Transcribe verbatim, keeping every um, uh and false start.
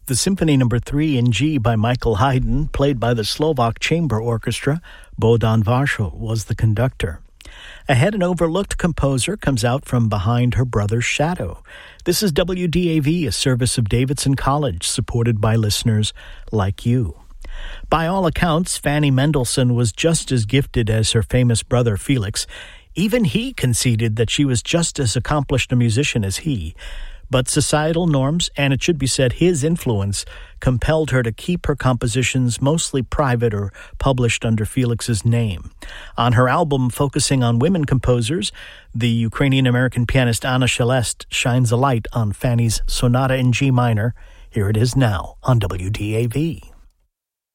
The Symphony Number three in G by Michael Haydn, played by the Slovak Chamber Orchestra. Bohdan Varshel was the conductor. Ahead, an overlooked composer comes out from behind her brother's shadow. This is W D A V, a service of Davidson College, supported by listeners like you. By all accounts, Fanny Mendelssohn was just as gifted as her famous brother Felix. Even he conceded that she was just as accomplished a musician as he. But societal norms, and it should be said his influence, compelled her to keep her compositions mostly private or published under Felix's name. On her album focusing on women composers, the Ukrainian-American pianist Anna Shelest shines a light on Fanny's Sonata in G minor. Here it is now on W D A V.